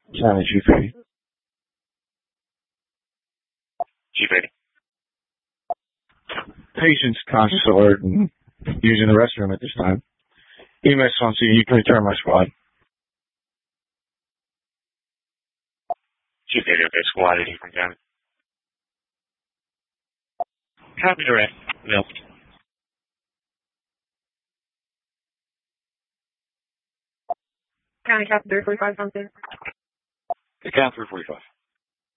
County Chief 80. Chief 80. Patient's conscious alert and using the restroom at this time. EMS on scene, you can return my squad. Chief 80, okay, squad 80 from county. Copy direct. No. County Cap 345 something. The count 345.